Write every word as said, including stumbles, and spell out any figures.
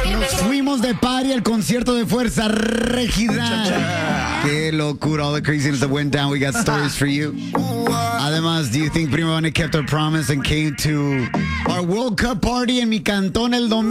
Nos fuimos de party al concierto de Fuerza Régida. Qué locura, all the craziness that went down. We got stories for you. Además, do you think Prima Banda kept our promise and came to our World Cup party en mi cantón el domingo?